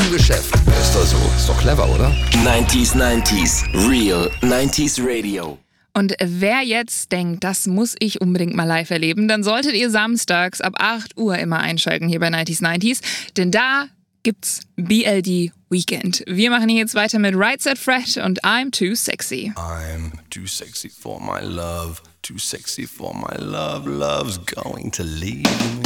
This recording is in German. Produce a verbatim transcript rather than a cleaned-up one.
im Geschäft. Ist doch so. Ist doch clever, oder? neunziger neunzig Real neunziger Radio. Und wer jetzt denkt, das muss ich unbedingt mal live erleben, dann solltet ihr samstags ab acht Uhr immer einschalten hier bei neunziger neunzig, denn da gibt's B L D Weekend. Wir machen hier jetzt weiter mit Right Said Fred und I'm Too Sexy. I'm too sexy for my love, too sexy for my love, love's going to leave me.